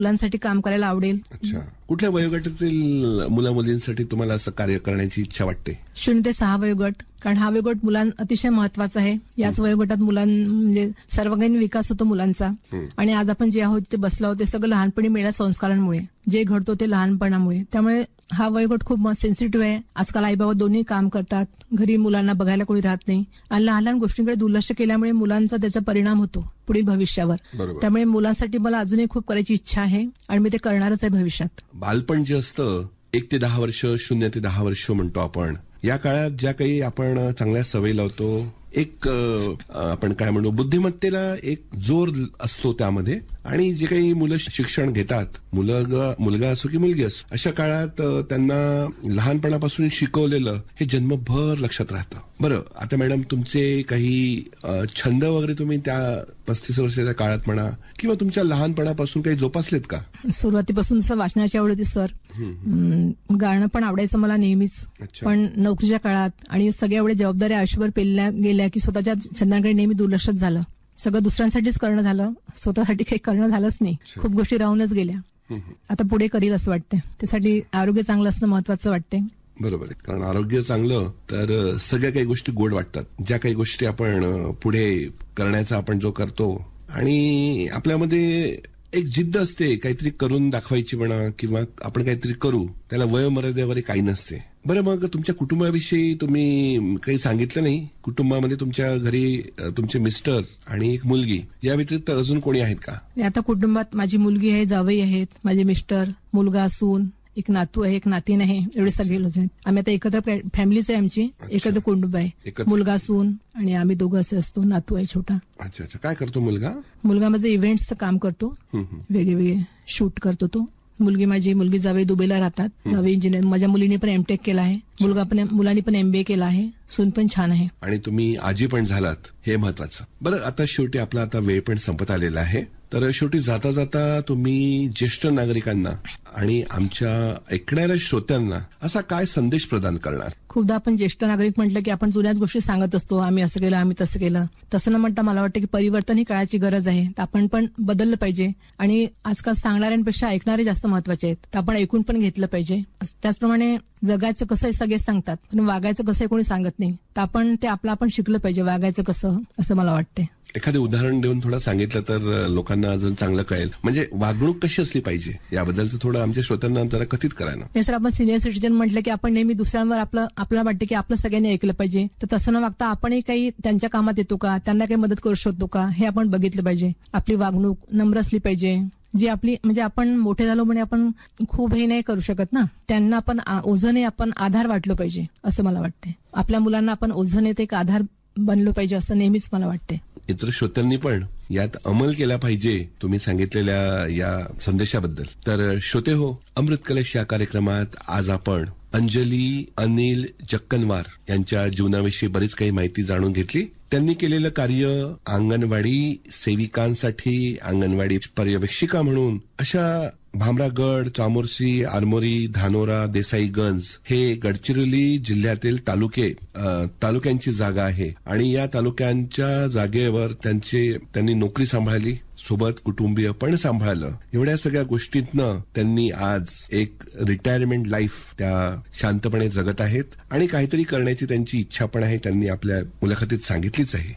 मुलांसाठी काम करायला आवडेल. अच्छा, कुठल्या वयोगटातील मुला मुलींसाठी तुम्हाला असं कार्य करण्याची इच्छा वाटते? 0 ते 6 वयोगट, कारण हा वयोगट अतिशय महत्वाचा आहे. याच वयोगटात म्हणजे सर्वांगीण विकास होतो मुलांचा. आणि आज आपण जे आहोत ते बसलो आहोत ते सगळं लहानपणी मिळाल्या संस्कारांमुळे, जे घडतो ते लहानपणामुळे. त्यामुळे हा वयोगट खूप सेन्सिटिव्ह आहे. आजकाल आई बाबा दोन्ही काम करतात, घरी मुलांना बघायला कोणी राहत नाही, आणि लहान लहान गोष्टींकडे दुर्लक्ष केल्यामुळे मुलांचा त्याचा परिणाम होतो पुढील भविष्यावर. त्यामुळे मुलांसाठी मला अजूनही खूप करायची इच्छा आहे आणि मी ते करणारच आहे भविष्यात. बालपण जे असतं 1 ते 10 वर्ष, 0 ते 10 वर्ष म्हणतो आपण, या काळात ज्या काही आपण चांगल्या सवयी लावतो, एक आपण काय म्हणू, बुद्धिमत्तेला एक जोर असतो त्यामध्ये. आणि जे काही मुलं शिक्षण घेतात, मुलगा असो की मुलगी असो, अशा काळात त्यांना लहानपणापासून शिकवलेलं हे जन्मभर लक्षात राहतं. बरं, आता मॅडम तुमचे काही छंद वगैरे तुम्ही त्या 35 वर्षाच्या काळात म्हणा किंवा तुमच्या लहानपणापासून काही जोपासलेत का? सुरुवातीपासून वाचनाची आवड होती सर. गाणं पण आवडायचं मला नेहमीच. पण नोकरीच्या काळात आणि सगळ्या एवढ्या जबाबदाऱ्या आयुष्यभर पेलल्या गेल्या की स्वतःच्या छंदांकडे नेहमी दुर्लक्षच झालं. सगळं दुसऱ्यांसाठीच करणं झालं, स्वतःसाठी काही करणं झालंच नाही. खूप गोष्टी राहूनच गेल्या. आता पुढे करील असं वाटतंय. त्यासाठी आरोग्य चांगलं असणं महत्वाचं वाटतंय. बरोबर आहे, कारण आरोग्य चांगलं तर सगळ्या काही गोष्टी गोड वाटतात. ज्या काही गोष्टी आपण पुढे करण्याचा आपण जो करतो, आणि आपल्यामध्ये एक जिद्द असते काहीतरी करून दाखवायची म्हणा, किंवा आपण काहीतरी करू, त्याला वयोमर्यादेवर काही नसते. बरं, मग तुमच्या कुटुंबाविषयी तुम्ही काही सांगितलं नाही. कुटुंबामध्ये तुमच्या घरी तुमचे मिस्टर आणि एक मुलगी या व्यतिरिक्त अजून कोणी आहेत का? आता कुटुंबात माझी मुलगी आहे, जावई आहेत, माझे मिस्टर, मुलगा, सून, एक नातू आहे, एक नातीन आहे, एवढे सगळे लोक आहेत. आम्ही आता एकत्र फॅमिलीच आहे आमची, एकत्र कुटुंब आहे. मुलगा, सून आणि आम्ही दोघं असे असतो. नातू आहे छोटा. अच्छा अच्छा, काय करतो मुलगा? मुलगा माझं इव्हेंट्सचं काम करतो, वेगवेगळे शूट करतो तो. मुलगी जावई दुबईला राहतात, जावई इंजिनियर. माझ्या मुलीने पण एमटेक केला आहे, मुलांनी पण MBA केला आहे, सून पण छान आहे. आणि तुम्ही आजी पण झालात, हे महत्वाचं. बरं, आता शेवटी आपला आता वेळ पण संपत आलेला आहे. तर शेवटी जाता जाता तुम्ही ज्येष्ठ नागरिकांना आणि आमच्या ऐकणाऱ्या श्रोत्यांना असा काय संदेश प्रदान करणार? खूपदा आपण ज्येष्ठ नागरिक म्हटलं की आपण जुन्याच गोष्टी सांगत असतो, आम्ही असं केलं, आम्ही तसं केलं. तसं न म्हणता मला वाटतं की परिवर्तन ही काळाची गरज आहे. तर आपण पण बदललं पाहिजे. आणि आजकाल सांगणाऱ्यांपेक्षा ऐकणारे जास्त महत्वाचे आहेत. तर आपण ऐकून पण घेतलं पाहिजे. त्याचप्रमाणे जगायचं कसं हे सगळे सांगतात, पण वागायचं कसं हे कोणी सांगत नाही. तर आपण ते आपण शिकलं पाहिजे वागायचं कसं, असं मला वाटतंय. एखादे उदाहरण देऊन थोडं सांगितलं तर लोकांना अजून चांगलं कळेल. म्हणजे वागणूक कशी असली पाहिजे याबद्दलचं थोडं आमच्या श्रोत्यांना जरा कथित करायला. नाही सर, आपण सिनियर सिटीजन म्हटलं की आपण नेहमी दुसऱ्यांवर आपल्याला वाटतं की आपलं सगळ्यांनी ऐकलं पाहिजे. तर तसं न वागता आपणही काही त्यांच्या कामात येतो का, त्यांना काही मदत करू शकतो का, हे आपण बघितलं पाहिजे. आपली वागणूक नम्र असली पाहिजे. जी आपली म्हणजे आपण मोठे झालो म्हणजे आपण खूप हे नाही करू शकत ना, त्यांना आपण ओझने आपण आधार वाटलो पाहिजे, असं मला वाटतंय. आपल्या मुलांना आपण ओझने एक आधार बनलो पाहिजे, असं नेहमीच मला वाटते. इतर श्रोत्यांनी पण यात अंमल केला पाहिजे तुम्ही सांगितलेल्या या संदेशाबद्दल. तर श्रोते हो, अमृत कलश या कार्यक्रमात आज आपण अंजली अनिल जक्कनवार यांच्या जीवनाविषयी बरीच काही माहिती जाणून घेतली. त्यांनी केलेलं कार्य अंगणवाडी सेविकांसाठी, अंगणवाडी पर्यवेक्षिका म्हणून अशा भामरागड, चामोर्शी, आरमोरी, धानोरा, देसाईगंज हे गडचिरोली जिल्ह्यातील तालुक्यांची जागा आहे. आणि या तालुक्यांच्या जागेवर त्यांनी नोकरी सांभाळली, सोबत कुटुंबीय पण सांभाळलं. एवढ्या सगळ्या गोष्टीतनं त्यांनी आज एक रिटायरमेंट लाईफ त्या शांतपणे जगत आहेत. आणि काहीतरी करण्याची त्यांची इच्छा पण आहे, त्यांनी आपल्या मुलाखतीत सांगितलीच आहे.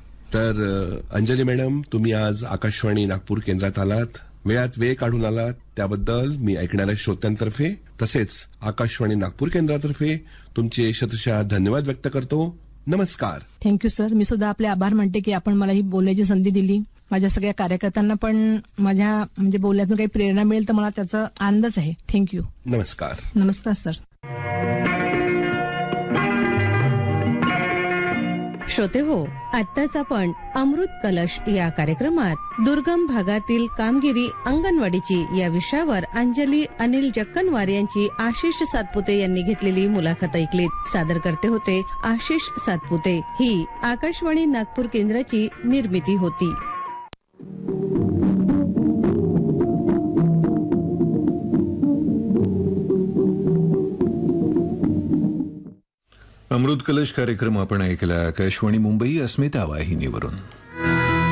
तर अंजली मॅडम, तुम्ही आज आकाशवाणी नागपूर केंद्रात आलात, वेळात वेळ काढून आलात, त्याबद्दल मी ऐकणाऱ्या श्रोत्यांतर्फे तसेच आकाशवाणी नागपूर केंद्रातर्फे तुमचे शतशः धन्यवाद व्यक्त करतो. नमस्कार. Thank you sir. मी सुद्धा आपले आभार मानते की आपण मला ही बोलण्याची संधी दिली. माझ्या सगळ्या कार्यकर्त्यांना पण माझ्या म्हणजे बोलण्यातून काही प्रेरणा मिळेल तर मला त्याचा आनंदच आहे. थँक्यू. नमस्कार. नमस्कार सर. श्रोते हो, आत्ताच आपण अमृत कलश या कार्यक्रमात दुर्गम भागातील कामगिरी अंगणवाडीची या विषयावर अंजली अनिल जक्कनवार यांची आशिष सातपुते यांनी घेतलेली मुलाखत ऐकलीत. सादर करते होते आशिष सातपुते. ही आकाशवाणी नागपूर केंद्राची निर्मिती होती. अमृत कलश कार्यक्रम आपण ऐकला आकाशवाणी मुंबई अस्मिता वाहिनीवरून.